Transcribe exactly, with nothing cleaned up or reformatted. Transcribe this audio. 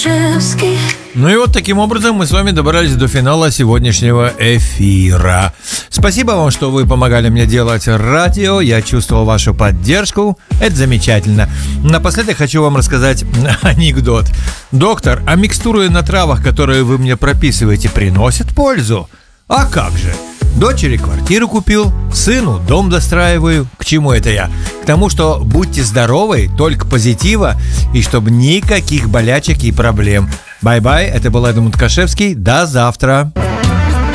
Лукашевский. Ну и вот таким образом мы с вами добрались до финала сегодняшнего эфира. Спасибо вам, что вы помогали мне делать радио. Я чувствовал вашу поддержку. Это замечательно. Напоследок хочу вам рассказать анекдот. Доктор, а микстуры на травах, которые вы мне прописываете, приносят пользу? А как же? Дочери квартиру купил, сыну дом достраиваю. К чему это я? К тому, что будьте здоровы, только позитива, и чтобы никаких болячек и проблем. Бай-бай, это был Эдмунд Кашевский. До завтра.